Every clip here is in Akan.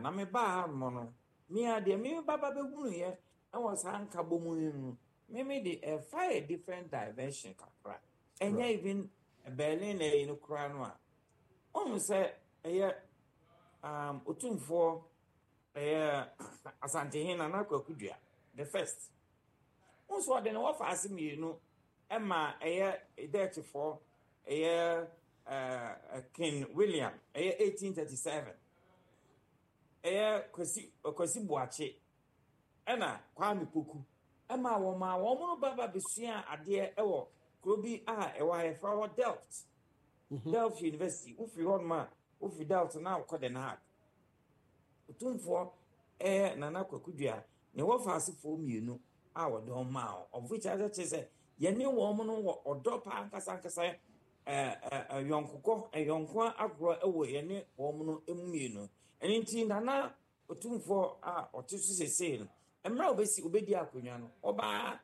na me ba mono me ade me baba be hunu ye e wo san ka bomu nu me de fire different dimension kakra enya even Berlin e no kra no a on say otumfo asante hin na kwakudua the first so de no wa fa asemi no ema deathfo King William 1837 kwasi buache ena Kwame Poku ema wo ma wo mo baba besua ade ewo krobi ewa hefa Delft Delft University ufiri hon ma ufiri Delft na ko de na otumfo nana kwakudua ne wo fa asefo mienu wo don ma of which I just say ye ne wo mo no wo odo pa ankasa yonkoko yonkwa agro ewo ye ne wo mo no emienu enti nana otumfo otisu sese no emra obesi obedi akonwa no oba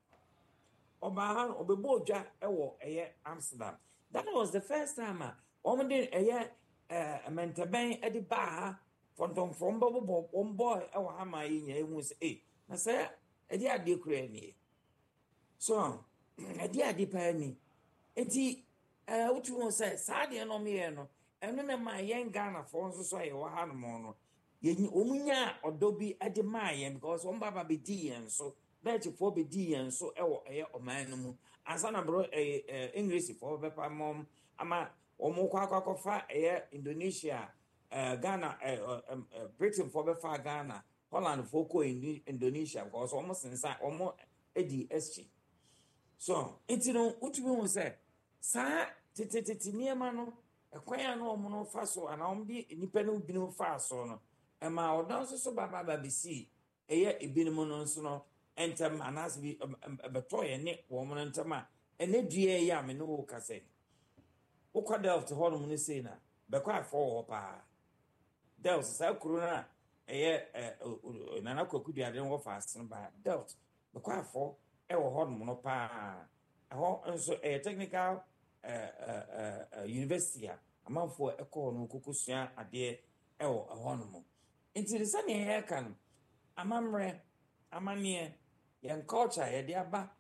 obebo odwa ewo Amsterdam. That was the first time woman did menteben edi ba from bobo one boy ewo hama yin ehu say na say edi ade kura ni so edi ade pa ni enti utu won say saade no me no eno na ma yen Ghana for nso so ye wa ha no no ye omunya odobi ade ma yen because on baba be di yen so that for be di yen so ewo oman no mu asana bro English for be pa mom ama omo kwa fa Indonesia Ghana Britain for be fa Ghana Holland for ko Indonesia because almost inside almost edi SG so enti no utu won say sa tete niema no ekwan no omo no fa so ana omdi nipa no binu fa so no ema odon so baba babisi ebinu no so no entem anas bi betoye ne wo mo ntema ene due ya me no ka say ukwa to holo mu say na bekwa afọ ho pa Delft sa corona nana kwakudua de wo fa asen ba Delft bekwa afọ wo holo mu no pa ho nso technical university amanfo ekọ no kokosua ade wo ho no mo enti se ne ya kan amamre amanie yen culture ye de aba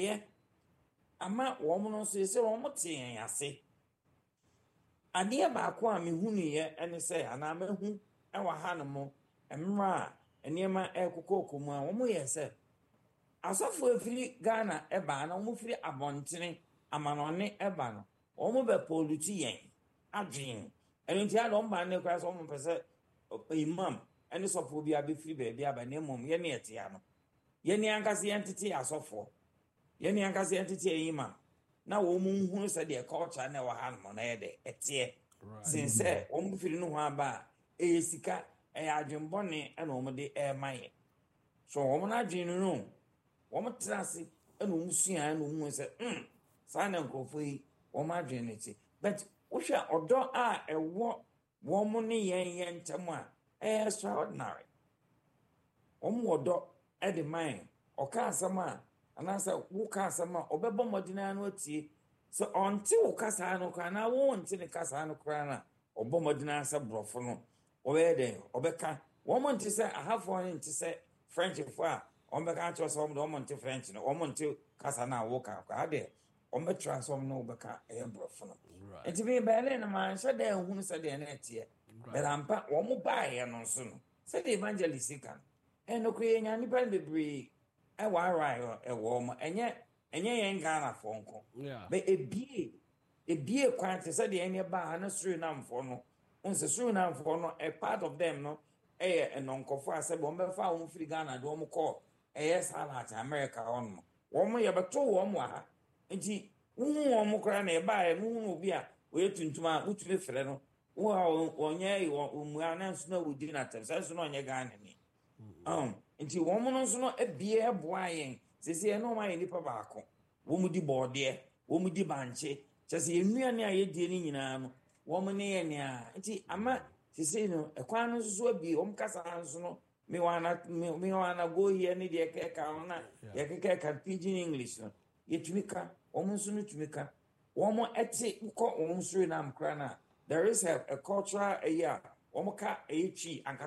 ama wo mo no so se wo mo te yen ase ade ba ko a me hunu ye ene se ana ma hu wa ha no mo emra eniema ekokoko mu a wo mo ye se asofo afiri Ghana eba na wo mo firi abontene amanone eba no wo mo be poluti yen adwen enti a do mba ne kwa so wo mo pese imam ene sofo bi abefiri be bia ba ne mom ye ne etia no ye ne ankase entity asofo ye ne ankase entity imam na wo mu hunu se de culture na wa han mo na ye de etie since wo mu firi no ho aba sika adwenbone na wo mu de maye so wo mu na adwen no wo mu trase na wo mu sua na wo mu se sa na nkofo yi wo mu adwen ne ti but wo hwa odo ewo wo mu ne yen ntem a extraordinary wo mu odo de man oka asama anasa wo ka asama obebo modina no atie so onti wo kasa no kwa na wo onti ne kasa no kwa na obo modina asa brofo no obede obeka wo mo nti se ahafo no nti se French fo a ombeka cho so wo mo nti French no wo mo nti kasa na wo ka kwa de ombe transform no obeka brofo no enti be Berlin na man sha de hunu se de na etie berampa wo mo bae no so no se de evangelist kan eno kwe nya nipa bebre wa right wo mo enye yen Ghana fo nko be ebie kwante se de ene ba na suru na mfo no unse suru na mfo no a part of them no enonkofo ase bo mbefa wo mfiri Ghana do mo call salat America on wo mo ye beto wo mo ha nti wu wo mo kra na e ba mu obi a we tuntuma utule fere no wo onye wo mu ananso na wudi na tem se so no onye Ghana ni nti wo mo no so no ebie boa yen sese no ma yen nipa baako wo mu di bode wo mu di banche chese enuane a ye die ni nyina no wo mo ne ye ne a nti ama sese no ekwan no so abi wo mkasa nso no me wana go here ni de keka na ye keka pidgin English no ye tumika wo mo so no tumika wo mo eti ko wo mo so na mkra na there is a cultural wo mo ka chi